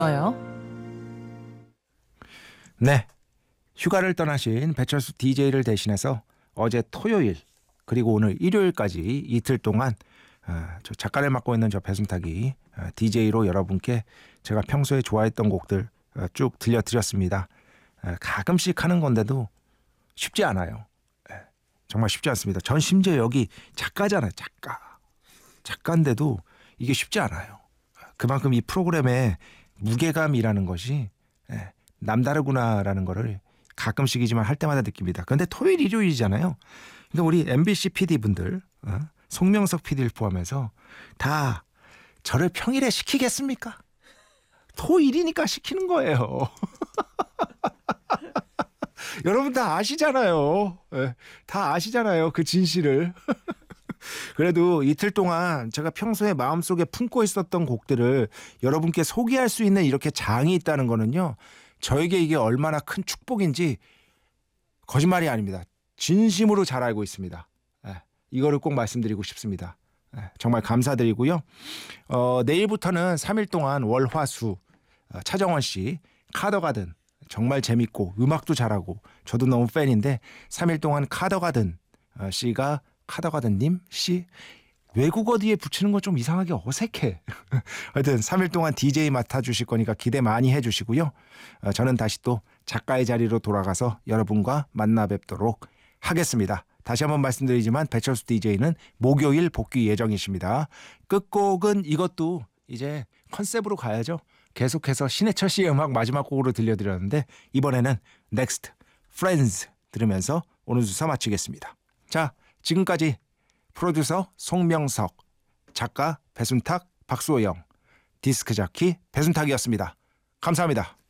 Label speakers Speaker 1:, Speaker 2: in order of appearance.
Speaker 1: 네, 휴가를 떠나신 배철수 DJ를 대신해서 어제 토요일 그리고 오늘 일요일까지 이틀 동안 저 작가를 맡고 있는 저 배순탁이 DJ로 여러분께 제가 평소에 좋아했던 곡들 쭉 들려드렸습니다. 가끔씩 하는 건데도 쉽지 않아요. 정말 쉽지 않습니다. 전 심지어 여기 작가잖아요. 작가인데도 이게 쉽지 않아요. 그만큼 이 프로그램의 무게감이라는 것이 남다르구나라는 거를 가끔씩이지만 할 때마다 느낍니다. 그런데 토요일 일요일이잖아요. 그러니까 우리 MBC PD분들 송명석 PD를 포함해서 다 저를 평일에 시키겠습니까? 토일이니까 시키는 거예요. 여러분 다 아시잖아요. 다 아시잖아요. 그 진실을. 그래도 이틀 동안 제가 평소에 마음속에 품고 있었던 곡들을 여러분께 소개할 수 있는 이렇게 장이 있다는 거는요. 저에게 이게 얼마나 큰 축복인지 거짓말이 아닙니다. 진심으로 잘 알고 있습니다. 이거를 꼭 말씀드리고 싶습니다. 정말 감사드리고요. 내일부터는 3일 동안 월화수 차정원 씨 카더가든 정말 재밌고 음악도 잘하고 저도 너무 팬인데 3일 동안 카더가든 씨가 카더가든님 씨 외국어 뒤에 붙이는 거 좀 이상하게 어색해. 하여튼 3일 동안 DJ 맡아주실 거니까 기대 많이 해주시고요. 저는 다시 또 작가의 자리로 돌아가서 여러분과 만나 뵙도록 하겠습니다. 다시 한번 말씀드리지만 배철수 DJ는 목요일 복귀 예정이십니다. 끝곡은 이것도 이제 컨셉으로 가야죠. 계속해서 신해철 씨의 음악 마지막 곡으로 들려드렸는데 이번에는 넥스트 프렌즈 들으면서 오늘 주사 마치겠습니다. 자, 지금까지 프로듀서 송명석, 작가 배순탁, 박수호영, 디스크 자키 배순탁이었습니다. 감사합니다.